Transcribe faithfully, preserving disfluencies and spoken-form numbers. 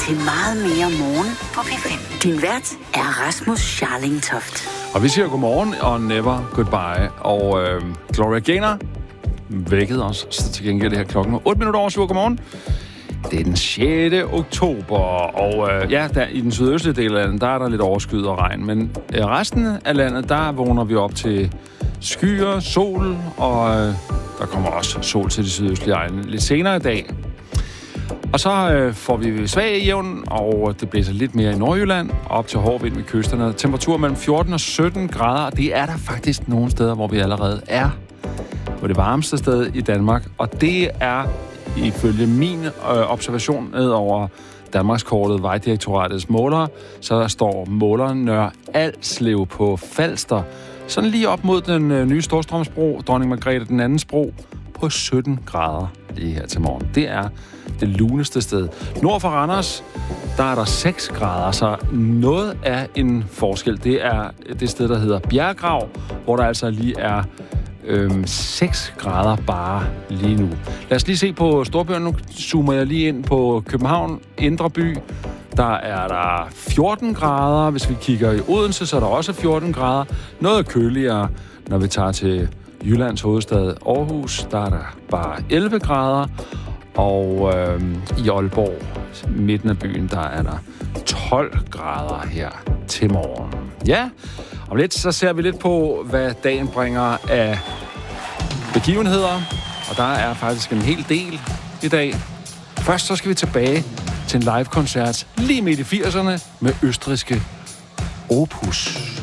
til meget mere morgen på P fem. Din vært er Rasmus Scharling-Toft. Og vi siger godmorgen og never goodbye. Og øh, Gloria Gaynor vækkede os så til gengæld det her klokken otte minutter over syv. Godmorgen. Det er den sjette oktober, og øh, ja, der, i den sydøstlige del af landet, der er der lidt overskyet og regn. Men øh, resten af landet, der vågner vi op til skyer, sol, og øh, der kommer også sol til de sydøstlige egne lidt senere i dag. Og så øh, får vi svag i jævn, og det blæser lidt mere i Nordjylland, op til hård vind ved kysterne. Temperatur mellem fjorten og sytten grader, og det er der faktisk nogle steder, hvor vi allerede er på det varmeste sted i Danmark. Og det er ifølge min øh, observation ned over Danmarkskortet, Vejdirektoratets måler, så der står måleren Nørre Alslev på Falster, sådan lige op mod den øh, nye Storstrømsbro, Dronning Margrethe den andens bro, på sytten grader lige her til morgen. Det er det luneste sted. Nord for Randers, der er der seks grader, så noget af en forskel. Det er det sted, der hedder Bjerggrav, hvor der altså lige er øhm, seks grader bare lige nu. Lad os lige se på storbyerne. Nu zoomer jeg lige ind på København, Indre By. Der er der fjorten grader. Hvis vi kigger i Odense, så er der også fjorten grader. Noget køligere, når vi tager til Jyllands hovedstad Aarhus. Der er der bare elleve grader. Og øh, i Aalborg, midten af byen, der er der tolv grader her til morgen. Ja, om lidt så ser vi lidt på, hvad dagen bringer af begivenheder. Og der er faktisk en hel del i dag. Først så skal vi tilbage til en live-koncert lige midt i firserne med østrigske Opus.